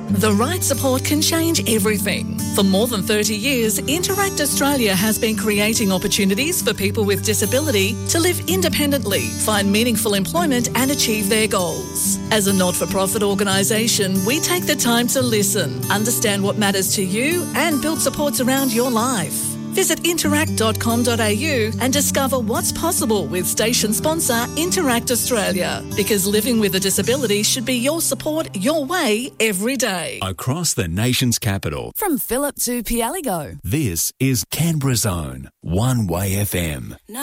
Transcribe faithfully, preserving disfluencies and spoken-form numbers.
The right support can change everything. For more than thirty years, Interact Australia has been creating opportunities for people with disability to live independently, find meaningful employment and achieve their goals. As a not-for-profit organisation, we take the time to listen, understand what matters to you and build supports around your life. Visit interact dot com dot a u and discover what's possible with station sponsor Interact Australia. Because living with a disability should be your support, your way, every day. Across the nation's capital. From Phillip to Pialigo. This is Canberra's own One Way F M.